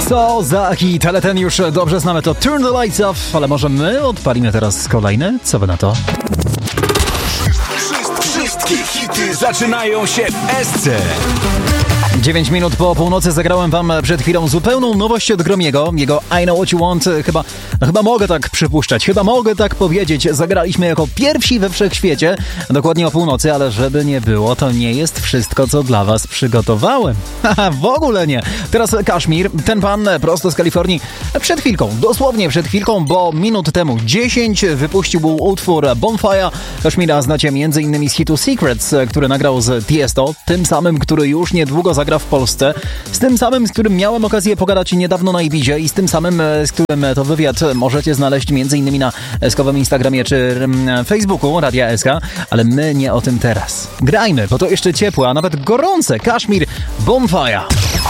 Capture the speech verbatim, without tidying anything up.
Co za hit, ale ten już dobrze znamy, to Turn the Lights Off, ale może my odpalimy teraz kolejny? Co wy na to? Wszystkie hity zaczynają się w S C. dziewięć minut po północy zagrałem wam przed chwilą zupełną nowość od Gromiego. Jego I Know What You Want, chyba, no chyba mogę tak przypuszczać, chyba mogę tak powiedzieć. Zagraliśmy jako pierwsi we wszechświecie, dokładnie o północy, ale żeby nie było, to nie jest wszystko, co dla was przygotowałem. Haha, w ogóle nie. Teraz Kashmir, ten pan prosto z Kalifornii, przed chwilką, dosłownie przed chwilką, bo minut temu dziesięć wypuścił utwór Bonfire. Kashmira znacie między innymi z hitu Secrets, który nagrał z Tiesto, tym samym, który już niedługo zagra w Polsce, z tym samym, z którym miałem okazję pogadać niedawno na Ibizie i z tym samym, z którym to wywiad możecie znaleźć między innymi na eskowym Instagramie czy Facebooku Radia S K, ale my nie o tym teraz. Grajmy, bo to jeszcze ciepłe, a nawet gorące Kashmir Bonfire.